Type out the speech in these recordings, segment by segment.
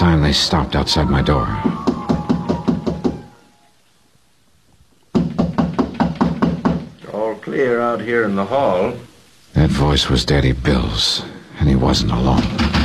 time they stopped outside my door. All clear out here in the hall. That voice was Daddy Bill's, and he wasn't alone.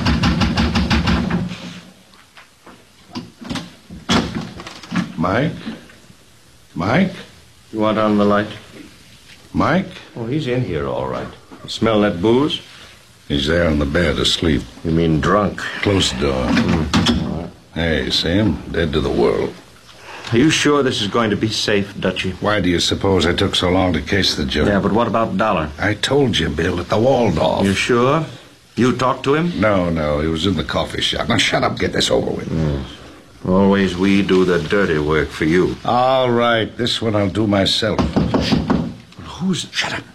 Mike? Mike? You want on the light? Mike? Oh, he's in here, all right. You smell that booze? He's there on the bed, asleep. You mean drunk? Close the door. Hey, see him? Dead to the world. Are you sure this is going to be safe, Dutchie? Why do you suppose I took so long to case the joint? Yeah, but what about Dollar? I told you, Bill, at the Waldorf. You sure? You talked to him? No, he was in the coffee shop. Now, shut up, get this over with. Always we do the dirty work for you. All right, this one I'll do myself. Who's... Shut up.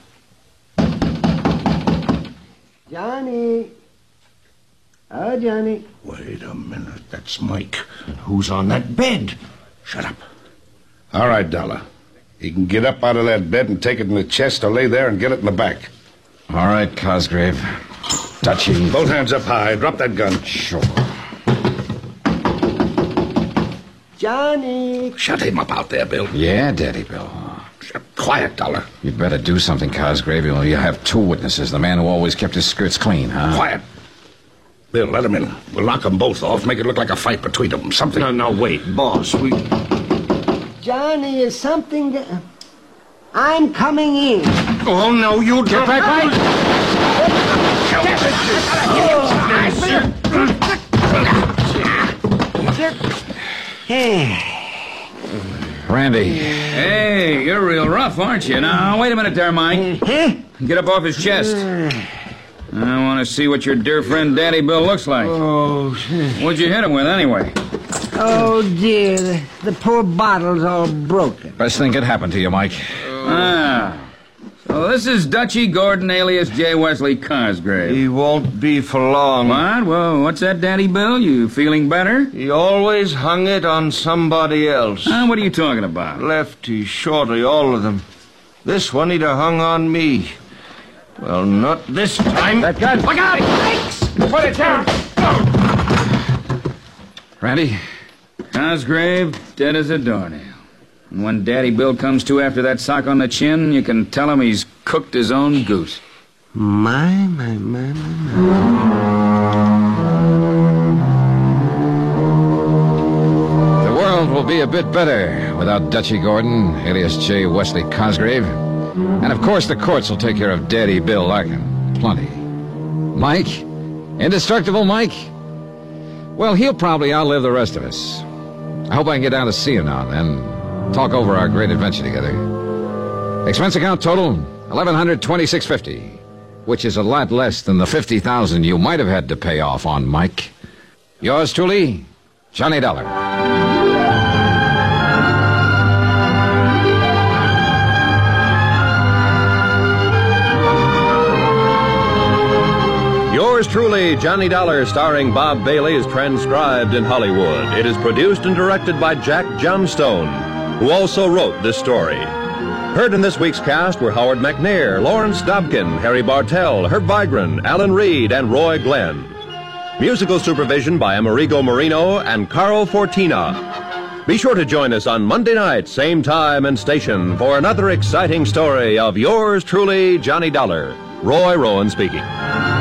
Johnny. Oh, Johnny. Wait a minute, that's Mike. Who's on that bed? Shut up. All right, Dollar. He can get up out of that bed and take it in the chest or lay there and get it in the back. All right, Cosgrave. Dutchie. Both hands up high. Drop that gun. Sure. Johnny. Shut him up out there, Bill. Yeah, Daddy Bill. Quiet, Dollar. You'd better do something, Cosgrave. You have two witnesses. The man who always kept his skirts clean, huh? Quiet. Bill, let him in. We'll knock them both off, make it look like a fight between them. Something... No, wait, boss. We... Johnny, is something... I'm coming in. Oh, no, you... Get back, Mike! Randy. Hey, you're real rough, aren't you? Now, wait a minute there, Mike. Get up off his chest. I want to see what your dear friend Daddy Bill looks like. Oh, What'd you hit him with, anyway? oh dear. The poor bottle's all broken. Best thing could happen to you, Mike. So this is Dutchie Gordon, alias J. Wesley Cosgrave. He won't be for long. What? Well, what's that, Daddy Bill? You feeling better? He always hung it on somebody else. What are you talking about? Lefty, shorty, all of them. This one he'd have hung on me. Well, not this time. That gun. Look out! Thanks! Put it down! Randy? Cosgrave, dead as a doornail. And when Daddy Bill comes to after that sock on the chin, you can tell him he's cooked his own goose. My. The world will be a bit better without Dutchie Gordon, alias J. Wesley Cosgrave. And, of course, the courts will take care of Daddy Bill Larkin. Plenty. Mike? Indestructible Mike? Well, he'll probably outlive the rest of us. I hope I can get down to see him now and then. Talk over our great adventure together. Expense account total, $1,126.50, which is a lot less than the $50,000 you might have had to pay off on Mike. Yours truly, Johnny Dollar. Yours truly, Johnny Dollar, starring Bob Bailey, is transcribed in Hollywood. It is produced and directed by Jack Johnstone, who also wrote this story. Heard in this week's cast were Howard McNair, Lawrence Dobkin, Harry Bartell, Herb Vigran, Alan Reed, and Roy Glenn. Musical supervision by Amerigo Marino and Carl Fortina. Be sure to join us on Monday night, same time and station, for another exciting story of yours truly, Johnny Dollar. Roy Rowan speaking.